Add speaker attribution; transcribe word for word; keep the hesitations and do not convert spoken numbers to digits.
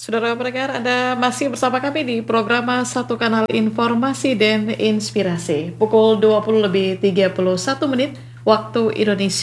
Speaker 1: Saudara pendengar, Anda masih bersama kami di program Satu Kanal Informasi dan Inspirasi. Pukul dua puluh lebih tiga puluh satu menit waktu Indonesia